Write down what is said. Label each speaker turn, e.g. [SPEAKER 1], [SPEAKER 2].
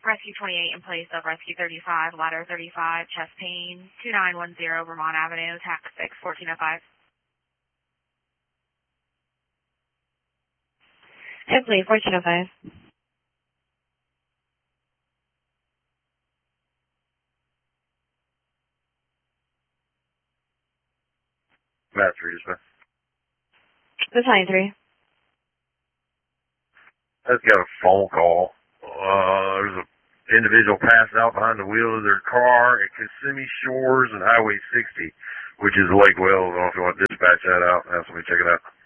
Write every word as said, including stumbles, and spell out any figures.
[SPEAKER 1] Rescue twenty-eight in place of Rescue thirty-five, ladder thirty-five, chest pain, two nine one zero Vermont Avenue, tax six, fourteen oh five.
[SPEAKER 2] Simply, fourteen oh five.
[SPEAKER 3] Matt three, dispatch.
[SPEAKER 2] Battalion three.
[SPEAKER 3] Let's get a phone call. Uh, there's an individual passed out behind the wheel of their car at Kissimmee Shores and Highway sixty, which is Lake Wells. I don't know if you want to dispatch that out. Have somebody check it out.